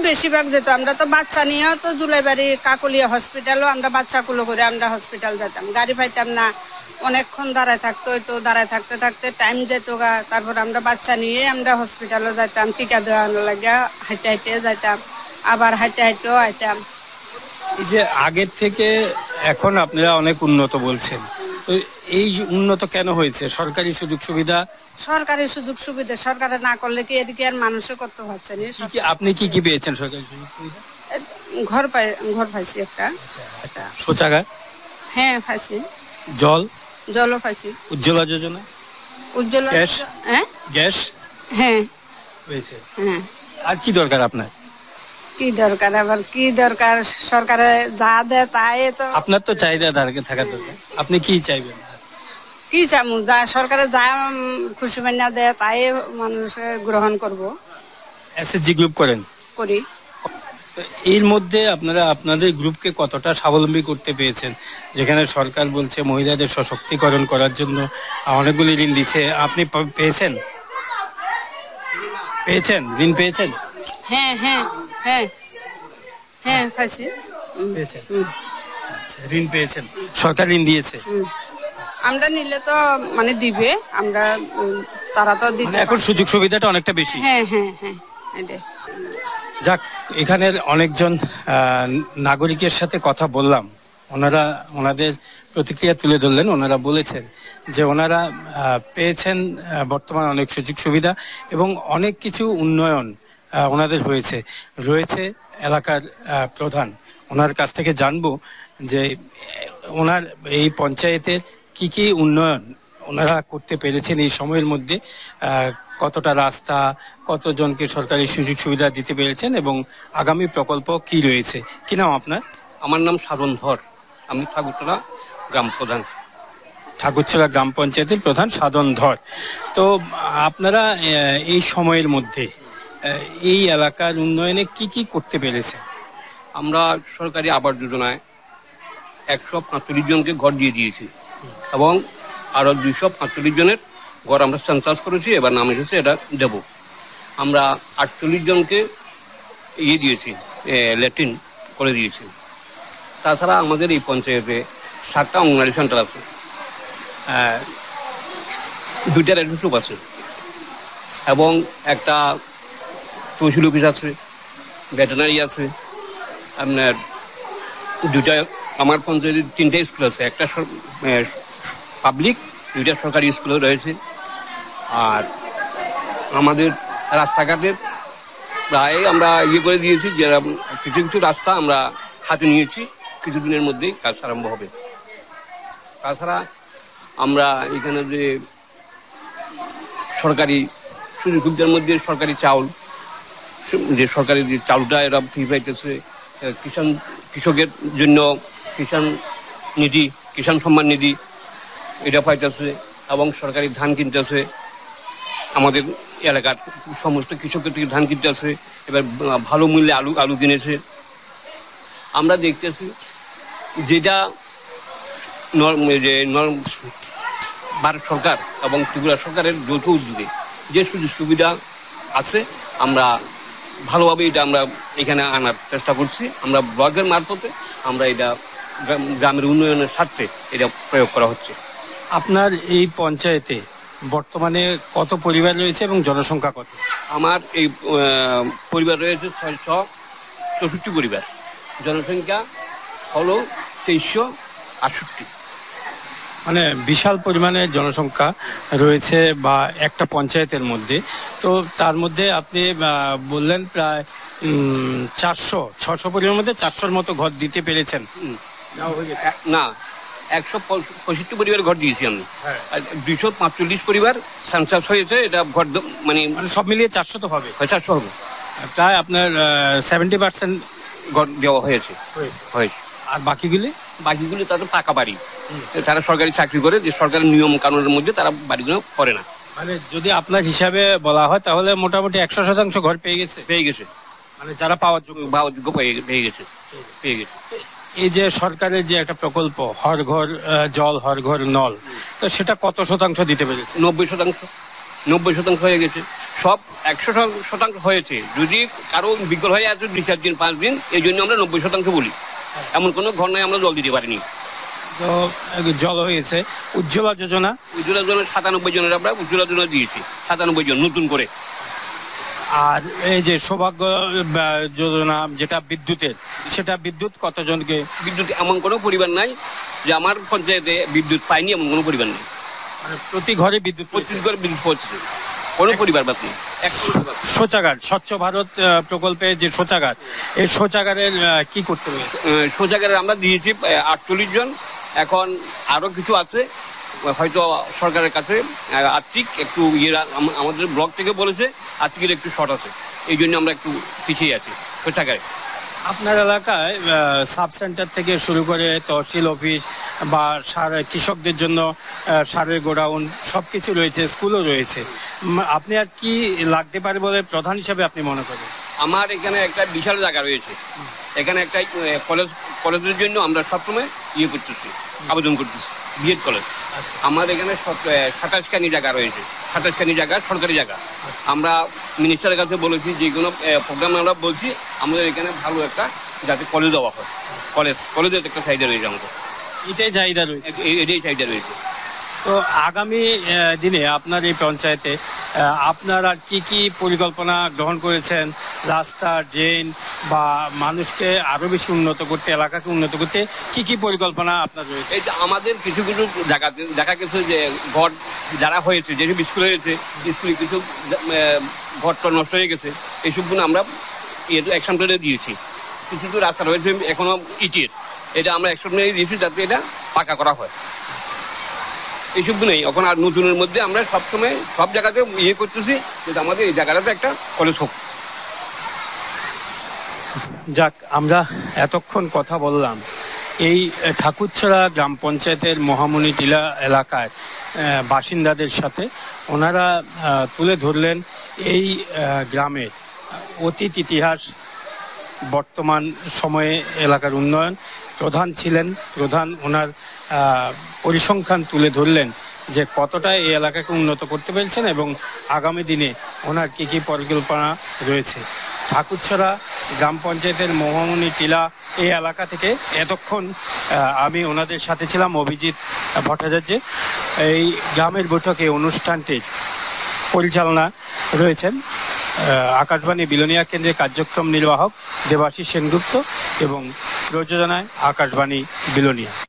বেশিরভাগ যেত। আমরা তো বাচ্চা নিয়েও তো জুলাইবাড়ি কাকলিয়া হসপিটালও আমরা বাচ্চাগুলো করে আমরা হসপিটাল যেতাম, গাড়ি পাইতাম না, অনেকক্ষণ দাঁড়ায় থাকতো, তো দাঁড়ায় থাকতে থাকতে টাইম যেত গা। তারপর আমরা বাচ্চা নিয়ে আমরা হসপিটালও যেতাম, টিকা দেওয়ানো লাগে হাইটে হাইটে যাইতাম, আবার হাইটে হাইটেও আইতাম। এই যে আগের থেকে এখন আপনারা অনেক উন্নত বলছেন, তো এই উন্নত কেন হয়েছে? সরকারি সুযোগ সুবিধা, সরকারি সুযোগ সুবিধা সরকারে না করলে কি এদিকে আর মানুষে করতে পারছে না। আপনি কি কি পেয়েছেন সরকারি সুযোগ সুবিধা? ঘর পাইছি একটা। আচ্ছা, শৌচাগার? হ্যাঁ পাইছি। জলও পাইছি। উজ্জ্বলা যোজনা? উজ্জ্বলা গ্যাস? হ্যাঁ গ্যাস হ্যাঁ হয়েছে। হ্যাঁ। আর কি দরকার আপনার? কি দরকার, আবার কি দরকার? সরকারে যা দেয় তাই তো। আপনার তো চাহিদা থাকা দরকার, আপনি কি চাইবেন? কি চামু, যা সরকারে যা খুশি মান্না দেয় তাই মানুষ গ্রহণ করব। এসএসজি গ্রুপ করি। এর মধ্যে আপনারা আপনাদের গ্রুপকে কতটা স্বাবলম্বী করতে পেরেছেন? যেখানে সরকার বলছে মহিলাদের সশক্তিকরণ করার জন্য অনেকগুলি ঋণ দিচ্ছে, আপনি পেয়েছেন? ঋণ পেয়েছেন? হ্যাঁ হ্যাঁ হ্যাঁ হ্যাঁ পাইছি। পেয়েছেন? আচ্ছা, ঋণ পেয়েছেন, সরকার ঋণ দিয়েছে। আমরা নিলে তো মানে দিবে, আমরা তারা তো দিবে। এখন সুযোগ সুবিধাটা অনেকটা বেশি। হ্যাঁ হ্যাঁ হ্যাঁ। যাক, এখানের অনেকজন নাগরিকের সাথে কথা বললাম, ওনাদের প্রতিক্রিয়া তুলে ধরলেন। ওনারা বলেছেন যে ওনারা পেয়েছেন বর্তমান অনেক সুযোগ সুবিধা এবং অনেক কিছু উন্নয়ন ওনাদের রয়েছে এলাকার প্রধান। ওনার কাছ থেকে জানবো যে ওনার এই পঞ্চায়েতের কি কি উন্নয়ন ওনারা করতে পেরেছেন এই সময়ের মধ্যে, কতটা রাস্তা, কতজনকে সরকারি সুযোগ সুবিধা দিতে পেরেছেন এবং আগামী প্রকল্প কি রয়েছে। কি নাম আপনার? আমার নাম সাধন ধর, আমি ঠাকুরতলা গ্রাম প্রধান। ঠাকুরতলা গ্রাম পঞ্চায়েতের প্রধান সাধন ধর। তো আপনারা এই সময়ের মধ্যে এই এলাকার উন্নয়নে কি কি করতে পেরেছেন? আমরা সরকারি আবাস যোজনায় 145 জনকে ঘর দিয়ে দিয়েছি এবং আরো 245 জনের ঘর আমরা সেন্সাস করেছি, এবার নাম এসেছে, এটা দেব। আমরা 48 জনকে দিয়েছি, ল্যাট্রিন করে দিয়েছি। তাছাড়া আমাদের এই পঞ্চায়েতে 7টা অঙ্গনওয়াড়ি সেন্টার আছে, 2টা রেড শপ আছে এবং একটা তহসিল অফিস আছে, ভেটেনারি আছে। আপনার 2টা, আমার পঞ্চায়েতে 3টা স্কুল আছে, একটা পাবলিক, 2টা সরকারি স্কুল রয়েছে। আর আমাদের রাস্তাঘাটের প্রায় আমরা করে দিয়েছি, যে কিছু কিছু রাস্তা আমরা হাতে নিয়েছি, কিছুদিনের মধ্যেই কাজ আরম্ভ হবে। তাছাড়া আমরা এখানে যে সরকারি সুযোগ সুবিধার মধ্যে সরকারি চাউল, যে সরকারি যে চাউলটা এরা ফ্রি পাইতেছে, কৃষকের জন্য কিষাণ সম্মান নিধি এটা পাইতেছে এবং সরকারি ধান কিনতেছে, আমাদের এলাকার সমস্ত কৃষকের থেকে ধান কিনতেছে, এবার ভালো মূল্যে আলু কিনেছে। আমরা দেখতেছি যেটা ভারত সরকার এবং ত্রিপুরা সরকারের যৌথ উদ্যোগে যে সুযোগ সুবিধা আছে, আমরা ভালোভাবে এটা আমরা এখানে আনার চেষ্টা করছি। আমরা ব্লকের মারফতে আমরা এটা গ্রামের উন্নয়নের স্বার্থে এটা প্রয়োগ করা হচ্ছে। আপনার এই পঞ্চায়েতে বর্তমানে কত পরিবার রয়েছে এবং জনসংখ্যা কত? আমার এই পরিবার রয়েছে 664 পরিবার, জনসংখ্যা হলো 2368। মানে বিশাল পরিমাণে জনসংখ্যা রয়েছে বা একটা পঞ্চায়েতের মধ্যে। তো তার মধ্যে আপনি বললেন প্রায় 600 পরিবারের মধ্যে 400-র মতো ঘর দিতে পেরেছেন। না, 165 পরিবার ঘর দিয়েছি আমি, আর 245 পরিবার সেন্সাস হয়েছে, এটা ঘর মানে সব মিলিয়ে 400 তো হবে। 400 হবে, প্রায় আপনার 70% ঘর দেওয়া হয়েছে। আর বাকিগুলি তাদের পাকা বাড়ি, তারা সরকারি চাকরি করে, যে সরকারের নিয়ম কানুনের মধ্যে তারা বাড়িগুলো করে না। মানে যদি আপনার হিসাবে বলা হয় তাহলে মোটামুটি 100% ঘর পেয়ে গেছে, মানে যারা পাওয়ার যোগ্য পেয়ে গেছে। এই যে সরকারের যে একটা প্রকল্প হর ঘর জল, হর ঘর নল, তো সেটা কত শতাংশ দিতে পেরেছে? 90% হয়ে গেছে। সব 100% হয়েছে। যদি কারো বিকল হয়ে আছে 2-4 দিন 5 দিন, এই জন্য আমরা 90% বলি। এমন কোনো ঘর নয় আমরা জল দিতে পারিনি। তো জল হয়েছে। উজ্জ্বলা যোজনা, উজ্জ্বলা যোজনা 97 জনের আমরা উজ্জ্বলা যোজনা দিয়েছি, 97 জন নতুন করে। আর এই যে সৌভাগ্য যোজনা যেটা বিদ্যুতের, সেটা বিদ্যুৎ কতজনকে? বিদ্যুৎ এমন কোনো পরিবার নাই যে আমার পঞ্চায়েতে বিদ্যুৎ পায়নি, এমন কোনো পরিবার নেই। মানে প্রতি ঘরে বিদ্যুৎ, প্রতি ঘরে বিদ্যুৎ পৌঁছেছে, কোনো পরিবার বাদ নেই। শৌচাগার, স্বচ্ছ ভারত প্রকল্পে যে শৌচাগার, এই শৌচাগারের কি করতে রয়েছে? শৌচাগারে আমরা দিয়েছি 48 জন। এখন আরো কিছু আছে, হয়তো সরকারের কাছে আর্থিক একটু আমাদের ব্লক থেকে বলেছে আর্থিকের একটু শর্ট আছে, এই জন্য আমরা একটু পিছিয়ে আছি শৌচাগারে। আপনার এলাকায় সাব সেন্টার থেকে শুরু করে তহসিল অফিস বা কৃষকদের জন্য সারের গোডাউন সবকিছু রয়েছে, স্কুলও রয়েছে। আপনি আর কি লাগতে পারে বলে প্রধান হিসাবে আপনি মনে করেন? আমার এখানে একটা বিশাল জায়গা রয়েছে, এখানে একটা কলেজের জন্য আমরা সবসময় করতেছি, আবেদন করতেছি, বিএড কলেজ। আমার এখানে 27খানি জায়গা রয়েছে, 27খানি জায়গা সরকারি জায়গা। আমরা মিনিস্টারের কাছে বলেছি, যে কোনো প্রোগ্রামে আমরা বলছি আমাদের এখানে ভালো একটা যাতে কলেজ দেওয়া হয়। কলেজের একটা চাহিদা রয়েছে আমাদের, এটাই চাহিদা রয়েছে, এটাই চাহিদা রয়েছে। তো আগামী দিনে আপনার এই পঞ্চায়েতে আপনারা কি কি পরিকল্পনা গ্রহণ করেছেন? রাস্তা, ড্রেন বা মানুষকে আরো বেশি উন্নত করতে, এলাকাকে উন্নত করতে কি কি পরিকল্পনা আপনার রয়েছে? এই যে আমাদের কিছু কিছু জায়গাতে দেখা গেছে যে ঘর যারা হয়েছে, যেসব স্কুল হয়েছে, স্কুলে কিছু ঘরটা নষ্ট হয়ে গেছে, এইসবগুলো আমরা অ্যাকশন প্ল্যানে দিয়েছি। কিছু কিছু রাস্তা রয়েছে এখনো ইটের, এটা আমরা অ্যাকশন প্ল্যানে দিয়েছি যাতে এটা পাকা করা হয়। এইসবগুলো নেই এখন। আর নতুনের মধ্যে আমরা সবসময় সব জায়গাতে করতেছি যে আমাদের এই জায়গাটাতে একটা কলেজ হোক। যাক, আমরা এতক্ষণ কথা বললাম এই ঠাকুরছড়া গ্রাম পঞ্চায়েতের মহামণি টিলা এলাকায় বাসিন্দাদের সাথে। ওনারা তুলে ধরলেন এই গ্রামের অতীত ইতিহাস, বর্তমান সময়ে এলাকার উন্নয়ন। প্রধান ছিলেন, প্রধান ওনার পরিসংখ্যান তুলে ধরলেন যে কতটা এই এলাকাকে উন্নত করতে পেরেছেন এবং আগামী দিনে ওনার কী কী পরিকল্পনা রয়েছে। ঠাকুরছড়া গ্রাম পঞ্চায়েতের মহামণি টিলা এই এলাকা থেকে এতক্ষণ আমি ওনাদের সাথে ছিলাম, অভিজিৎ ভট্টাচার্য। এই গ্রামের বৈঠকে অনুষ্ঠানটির পরিচালনা রয়েছেন আকাশবাণী বিলোনিয়া কেন্দ্রের কার্যক্রম নির্বাহক দেবাশিস সেনগুপ্ত এবং প্রযোজনায় আকাশবাণী বিলোনিয়া।